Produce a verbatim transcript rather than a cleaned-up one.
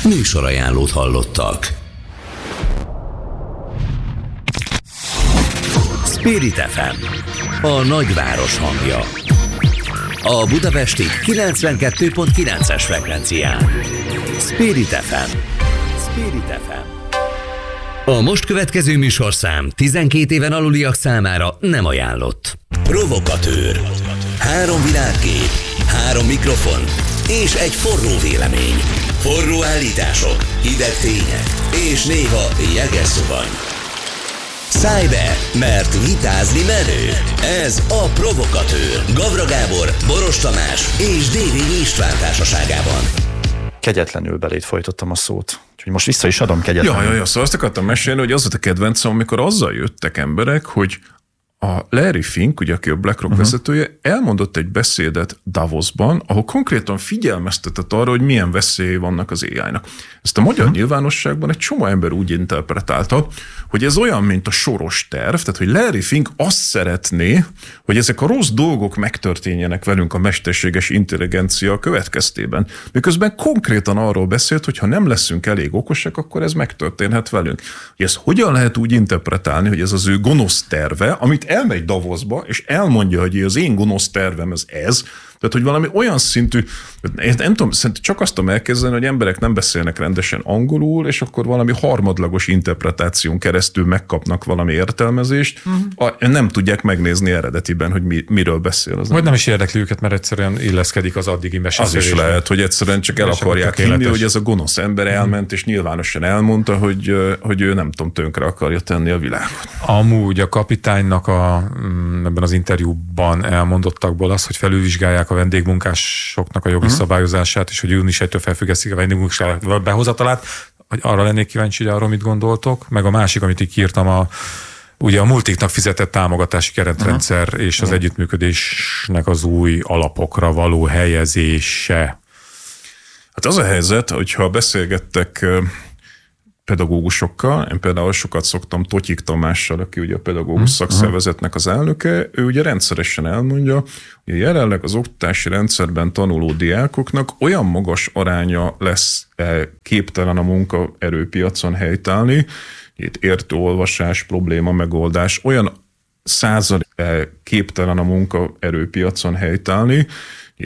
Műsorajánlót hallottak. Spirit ef em, a nagyváros hangja. A budapesti kilencvenkettő pont kilences frekvencián. Spirit ef em. Spirit ef em. A most következő műsorszám tizenkét éven aluliak számára nem ajánlott. Provokatőr. Három világkép, három mikrofon és egy forró vélemény. Forró állítások, hideg tények és néha jeges zuhany. Szállj be, mert vitázni menő. Ez a Provokatőr. Gavra Gábor, Boros Tamás és Dévényi István társaságában. Kegyetlenül belét folytottam a szót. Úgyhogy most vissza is adom kegyetlenül. Ja, ja, ja, szóval azt akartam mesélni, hogy az volt a kedvencem, amikor azzal jöttek emberek, hogy a Larry Fink, ugye, aki a BlackRock uh-huh. vezetője, elmondott egy beszédet Davosban, ahol konkrétan figyelmeztetett arra, hogy milyen veszélyei vannak az á í-nak. Ezt a magyar uh-huh. nyilvánosságban egy csomó ember úgy interpretálta, hogy ez olyan, mint a Soros terv, tehát hogy Larry Fink azt szeretné, hogy ezek a rossz dolgok megtörténjenek velünk a mesterséges intelligencia következtében. Miközben konkrétan arról beszélt, hogy ha nem leszünk elég okosak, akkor ez megtörténhet velünk. Hogy ezt hogyan lehet úgy interpretálni, hogy ez az ő gonosz terve, amit elmegy Davosba, és elmondja, hogy az én gonosz tervem az ez, tehát, hogy valami olyan szintű, én nem tudom, szerintem csak azt tudom elkezdeni, hogy emberek nem beszélnek rendesen angolul, és akkor valami harmadlagos interpretáción keresztül megkapnak valami értelmezést, uh-huh. nem tudják megnézni eredetiben, hogy mi, miről beszél. Az Vagy nem is érdekli őket, mert egyszerűen illeszkedik az addigi mesélésbe. Az is lehet, hogy egyszerűen csak el akarják hinni, hogy ez a gonosz ember elment, uh-huh. és nyilvánosan elmondta, hogy, hogy ő nem tudom, tönkre akarja tenni a világot. Amúgy a kapitánynak a, ebben az interjúban elmondottakból az, hogy felülvizsgálják a vendégmunkásoknak a jogi uh-huh. szabályozását, és hogy június elsejétől felfüggesztik a vendégmunkások behozatalát, hogy arra lennék kíváncsi, hogy arról mit gondoltok, meg a másik, amit így kiírtam, a, ugye a multiknak fizetett támogatási keretrendszer uh-huh. és az uh-huh. együttműködésnek az új alapokra való helyezése. Hát az a helyzet, hogyha beszélgettek pedagógusokkal, én például sokat szoktam Totyik Tamással, aki ugye a pedagógus szakszervezetnek az elnöke, ő ugye rendszeresen elmondja, hogy jelenleg az oktatási rendszerben tanuló diákoknak olyan magas aránya lesz képtelen a munkaerőpiacon helytállni, itt értő-olvasás, probléma megoldás, olyan százalék képtelen a munkaerőpiacon helytállni,